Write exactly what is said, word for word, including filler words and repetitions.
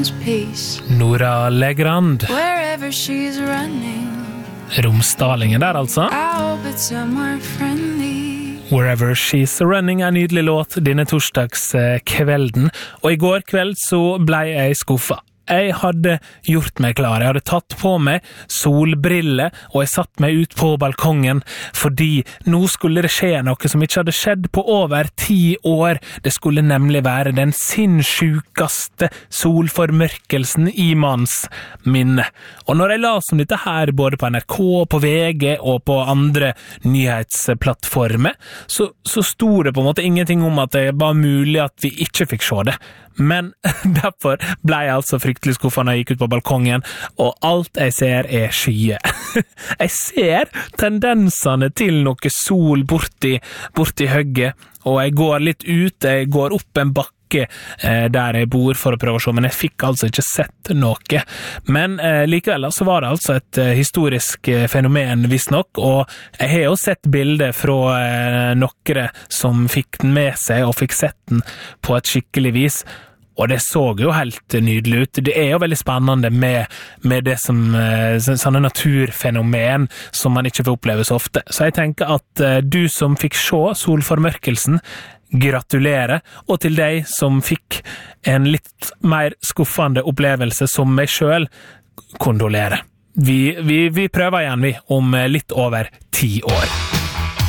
Nora Legrand. Wherever she's running. Romsdalingen der altså. I hope it's somewhere friendly. Wherever She's Running er en nydelig låt denne torsdagskvelden. Og i går kveld så ble jeg skuffet. Jeg hadde gjort meg klar, jeg hadde tatt på meg solbriller, og jeg satt meg ut på balkongen, fordi nå skulle det skje noe som ikke hadde skjedd på over ti år. Det skulle nemlig være den sinnssjukaste solformørkelsen i manns minne. Og når jeg las om dette her, både på N R K, på V G og på andre nyhetsplattformer, så, så sto det på en måte ingenting om at det var mulig at vi ikke fikk se det. Men derfor ble jeg altså fryktelig skuffet når jeg gikk ut på balkongen, og alt jeg ser er skyer. Jeg ser tendensene til noe sol borti, borti høgget, og jeg går litt ut, jeg går opp en bakke eh, der jeg bor for å prøve å se, men jeg fikk altså ikke sett noe. Men eh, likevel så var det altså et eh, historisk eh, fenomen visst nok, og jeg har jo sett bilder fra eh, noen som fikk den med seg og fikk sett den på et skikkelig vis. Og det så jo helt nydelig ut. Det er jo veldig spennende med, med det som eh, sånne naturfenomen som man ikke får oppleve så ofte. Så jeg tenker at eh, du som fikk se solformørkelsen, gratulerer, og til deg som fikk en litt mer skuffende opplevelse som meg selv, kondolerer. Vi, vi, vi prøver igjen vi om litt over ti år.